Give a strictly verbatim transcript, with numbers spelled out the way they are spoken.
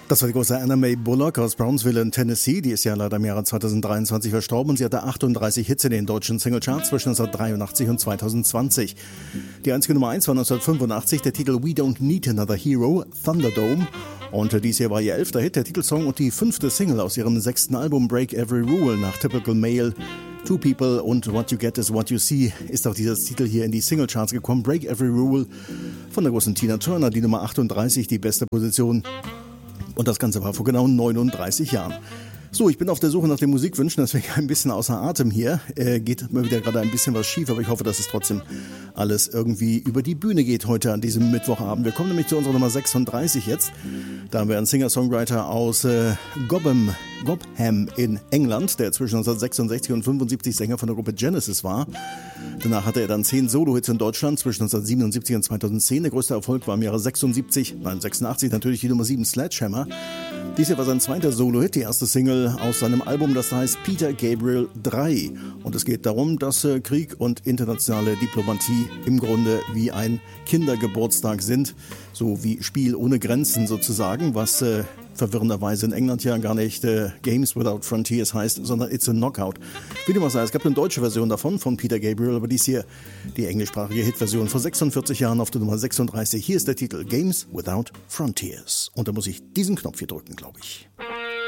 Das war die große Anna Mae Bullock aus Brownsville in Tennessee. Die ist ja leider im Jahre zweitausenddreiundzwanzig verstorben und sie hatte achtunddreißig Hits in den deutschen Singlecharts zwischen neunzehnhundertdreiundachtzig und zweitausendzwanzig. Die einzige Nummer eins war neunzehnhundertfünfundachtzig, der Titel We Don't Need Another Hero, Thunderdome. Und dies hier war ihr elfter Hit, der Titelsong und die fünfte Single aus ihrem sechsten Album Break Every Rule nach Typical Male. Two People und What You Get Is What You See ist auch dieser Titel hier in die Singlecharts gekommen. Break Every Rule von der großen Tina Turner, die Nummer achtunddreißig, die beste Position. Und das Ganze war vor genau neununddreißig Jahren. So, ich bin auf der Suche nach den Musikwünschen, deswegen ein bisschen außer Atem hier. Äh, geht mir wieder gerade ein bisschen was schief, aber ich hoffe, dass es trotzdem alles irgendwie über die Bühne geht heute an diesem Mittwochabend. Wir kommen nämlich zu unserer Nummer sechsunddreißig jetzt. Da haben wir einen Singer-Songwriter aus äh, Gobham, Gobham in England, der zwischen neunzehnhundertsechsundsechzig und fünfundsiebzig Sänger von der Gruppe Genesis war. Danach hatte er dann zehn Solo-Hits in Deutschland zwischen neunzehnhundertsiebenundsiebzig und zweitausendzehn. Der größte Erfolg war im Jahre sechsundsiebzig, nein, sechsundachtzig natürlich die Nummer sieben Sledgehammer. Dies hier war sein zweiter Solo-Hit, die erste Single aus seinem Album, das heißt Peter Gabriel drei. Und es geht darum, dass äh, Krieg und internationale Diplomatie im Grunde wie ein Kindergeburtstag sind. So wie Spiel ohne Grenzen sozusagen, was äh, verwirrenderweise in England ja gar nicht äh, Games Without Frontiers heißt, sondern It's a Knockout. Wie dem auch sei, es gab eine deutsche Version davon von Peter Gabriel, aber dies hier die englischsprachige Hitversion vor sechsundvierzig Jahren auf der Nummer sechsunddreißig. Hier ist der Titel Games Without Frontiers. Und da muss ich diesen Knopf hier drücken, glaube ich.